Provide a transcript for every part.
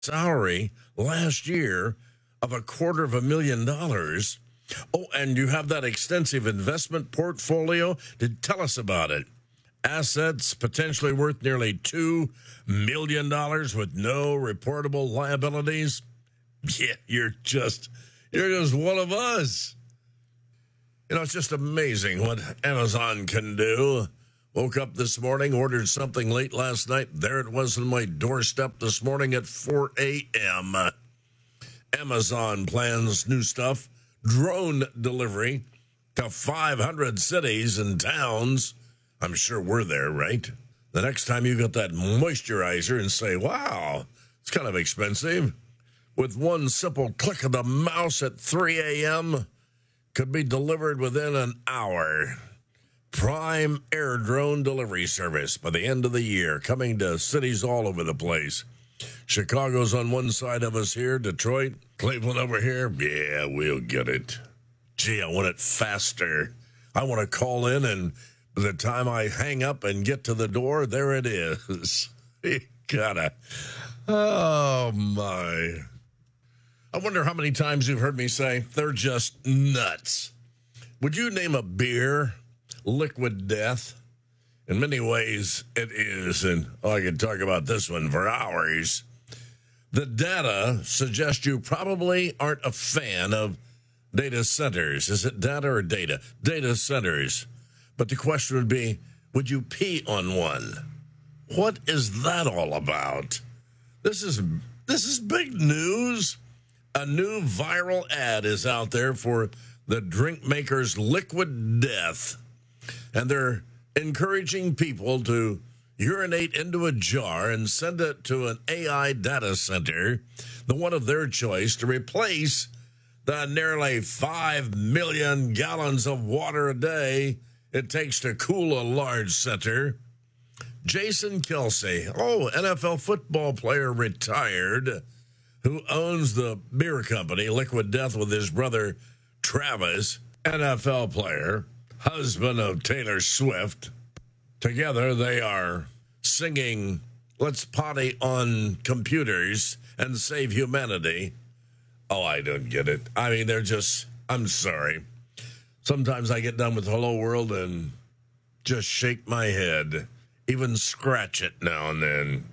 salary last year of $250,000. Oh, and you have that extensive investment portfolio. Tell us about it. Assets potentially worth nearly $2 million with no reportable liabilities. Yeah, you're just one of us. You know, it's just amazing what Amazon can do. Woke up this morning, ordered something late last night. There it was on my doorstep this morning at 4 a.m. Amazon plans new stuff, drone delivery to 500 cities and towns. I'm sure we're there, right? The next time you get that moisturizer and say, wow, it's kind of expensive. With one simple click of the mouse at 3 a.m., could be delivered within an hour. Prime Air Drone Delivery Service by the end of the year, coming to cities all over the place. Chicago's on one side of us here, Detroit, Cleveland over here. Yeah, we'll get it. Gee, I want it faster. I want to call in, and by the time I hang up and get to the door, there it is. You gotta. Oh, my. I wonder how many times you've heard me say, they're just nuts. Would you name a beer liquid death? In many ways, it is, and I could talk about this one for hours. The data suggests you probably aren't a fan of data centers. Is it data or data? Data centers. But the question would be, would you pee on one? What is that all about? This is big news. A new viral ad is out there for the drink maker's liquid death. And they're encouraging people to urinate into a jar and send it to an AI data center, the one of their choice, to replace the nearly 5 million gallons of water a day it takes to cool a large center. Jason Kelsey, NFL football player retired, who owns the beer company Liquid Death with his brother Travis, NFL player, husband of Taylor Swift. Together they are singing "Let's Potty on Computers and Save Humanity." Oh, I don't get it. I mean, I'm sorry. Sometimes I get done with Hello World and just shake my head, even scratch it now and then.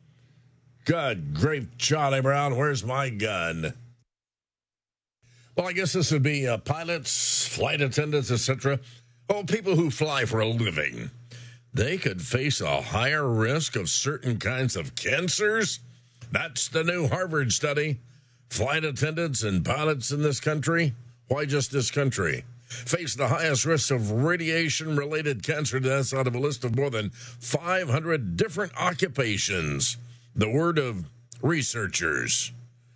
Good grief, Charlie Brown, where's my gun? Well, I guess this would be pilots, flight attendants, etc. People who fly for a living. They could face a higher risk of certain kinds of cancers. That's the new Harvard study. Flight attendants and pilots in this country, why just this country, face the highest risk of radiation-related cancer deaths out of a list of more than 500 different occupations. The word of researchers.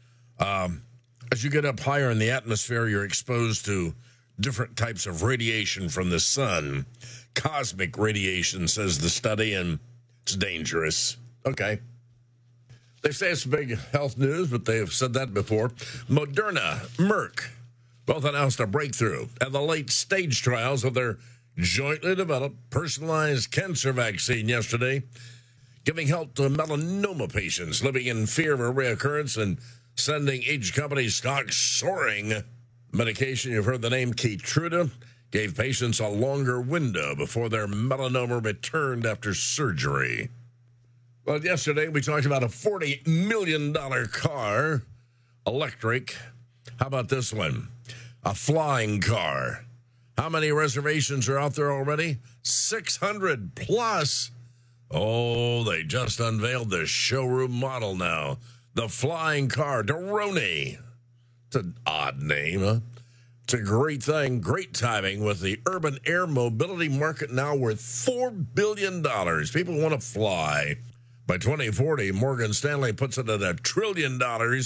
As you get up higher in the atmosphere, you're exposed to different types of radiation from the sun. Cosmic radiation, says the study, and it's dangerous. Okay. They say it's big health news, but they've said that before. Moderna, Merck, both announced a breakthrough at the late stage trials of their jointly developed personalized cancer vaccine yesterday, giving help to melanoma patients living in fear of a reoccurrence and sending each company's stocks soaring. Medication, you've heard the name Keytruda, gave patients a longer window before their melanoma returned after surgery. Well, yesterday we talked about a $40 million car, electric. How about this one? A flying car. How many reservations are out there already? 600 plus. Oh, they just unveiled the showroom model now. The flying car, Doroni. It's an odd name, huh? It's a great thing, great timing with the urban air mobility market now worth $4 billion. People want to fly. By 2040, Morgan Stanley puts it at $1 trillion.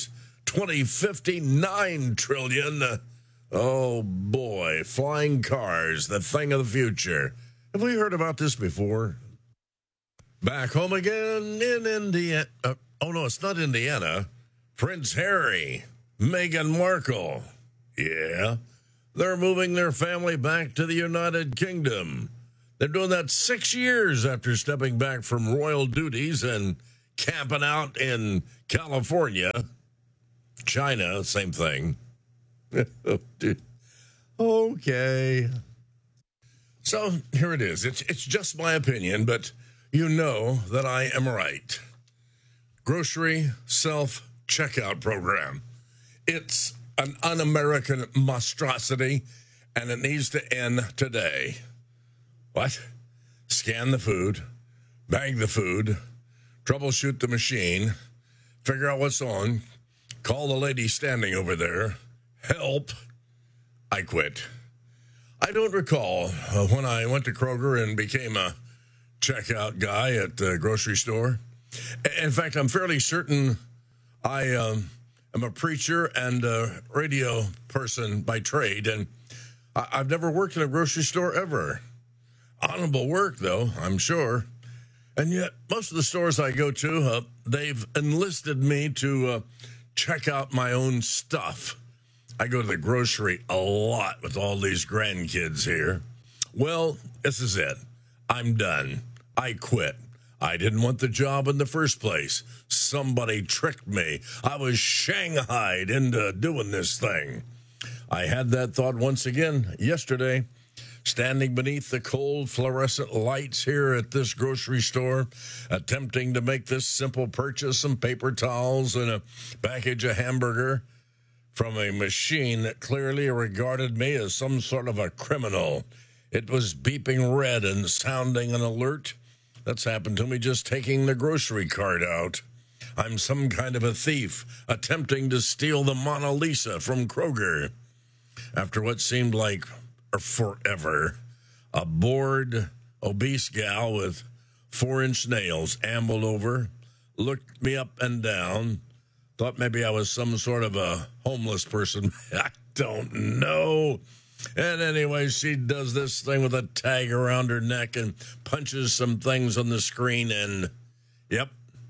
2050, $9 trillion. Oh, boy, flying cars, the thing of the future. Have we heard about this before? Back home again in Indiana. No, it's not Indiana. Prince Harry, Meghan Markle. Yeah, they're moving their family back to the United Kingdom. They're doing that 6 years after stepping back from royal duties and camping out in California, China, same thing. Oh, dude. Okay. So here it is. It's just my opinion, but you know that I am right. Grocery self-checkout program. It's an un-American monstrosity, and it needs to end today. What? Scan the food, bag the food, troubleshoot the machine, figure out what's on, call the lady standing over there, help. I quit. I don't recall when I went to Kroger and became a checkout guy at the grocery store. In fact, I'm fairly certain I am a preacher and a radio person by trade, and I've never worked in a grocery store ever. Honorable work, though, I'm sure. And yet, most of the stores I go to, they've enlisted me to check out my own stuff. I go to the grocery a lot with all these grandkids here. Well, this is it. I'm done. I quit. I didn't want the job in the first place. Somebody tricked me. I was shanghaied into doing this thing. I had that thought once again yesterday, standing beneath the cold fluorescent lights here at this grocery store, attempting to make this simple purchase, some paper towels and a package of hamburger, from a machine that clearly regarded me as some sort of a criminal. It was beeping red and sounding an alert. That's happened to me just taking the grocery cart out. I'm some kind of a thief attempting to steal the Mona Lisa from Kroger. After what seemed like forever, a bored, obese gal with 4-inch nails ambled over, looked me up and down, thought maybe I was some sort of a homeless person. I don't know. And anyway, she does this thing with a tag around her neck and punches some things on the screen, and yep,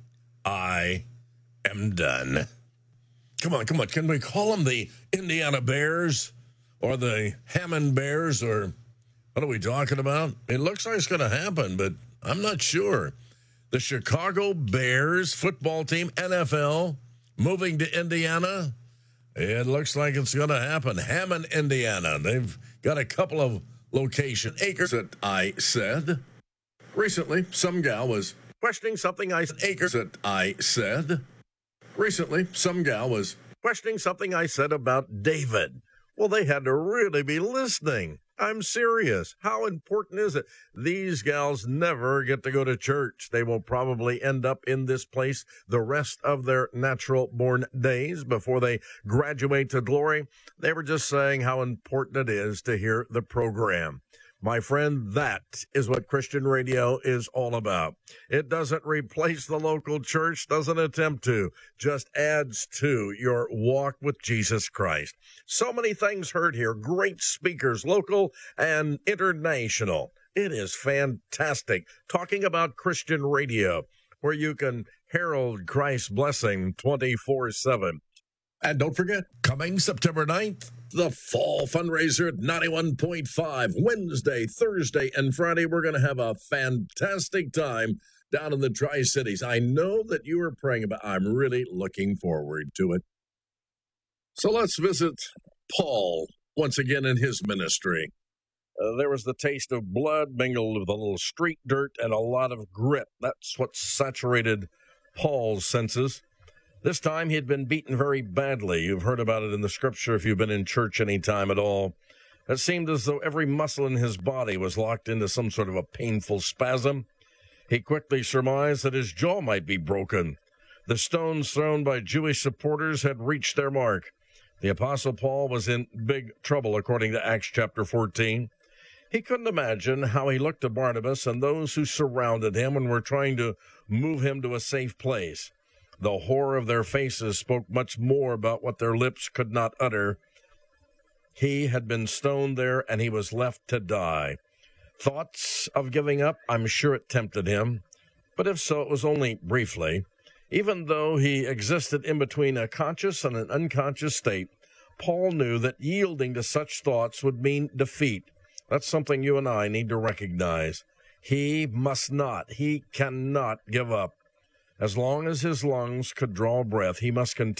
I am done. Come on. Can we call them the Indiana Bears or the Hammond Bears, or what are we talking about? It looks like it's going to happen, but I'm not sure. The Chicago Bears football team, NFL, moving to Indiana. It looks like it's going to happen. Hammond, Indiana. They've got a couple of location acres that I said. Recently, some gal was questioning something I said. Acres that I said. Recently, some gal was questioning something I said about David. Well, they had to really be listening. I'm serious. How important is it? These gals never get to go to church. They will probably end up in this place the rest of their natural-born days before they graduate to glory. They were just saying how important it is to hear the program. My friend, that is what Christian radio is all about. It doesn't replace the local church, doesn't attempt to, just adds to your walk with Jesus Christ. So many things heard here, great speakers, local and international. It is fantastic talking about Christian radio, where you can herald Christ's blessing 24/7. And don't forget, coming September 9th, the fall fundraiser at 91.5, Wednesday, Thursday, and Friday. We're going to have a fantastic time down in the Tri-Cities. I know that you are praying about it. I'm really looking forward to it. So let's visit Paul once again in his ministry. There was the taste of blood mingled with a little street dirt and a lot of grit. That's what saturated Paul's senses. This time he had been beaten very badly. You've heard about it in the scripture if you've been in church any time at all. It seemed as though every muscle in his body was locked into some sort of a painful spasm. He quickly surmised that his jaw might be broken. The stones thrown by Jewish supporters had reached their mark. The Apostle Paul was in big trouble, according to Acts chapter 14. He couldn't imagine how he looked to Barnabas and those who surrounded him and were trying to move him to a safe place. The horror of their faces spoke much more about what their lips could not utter. He had been stoned there, and he was left to die. Thoughts of giving up, I'm sure it tempted him, but if so, it was only briefly. Even though he existed in between a conscious and an unconscious state, Paul knew that yielding to such thoughts would mean defeat. That's something you and I need to recognize. He cannot give up. As long as his lungs could draw breath, he must continue